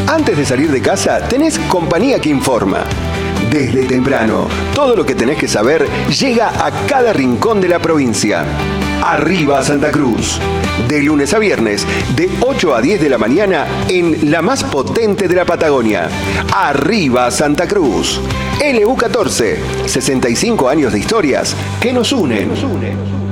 Antes de salir de casa, tenés Compañía que Informa. Desde temprano, todo lo que tenés que saber llega a cada rincón de la provincia. Arriba Santa Cruz. De lunes a viernes, de 8 a 10 de la mañana, en la más potente de la Patagonia. Arriba Santa Cruz. LU14, 65 años de historias que nos unen.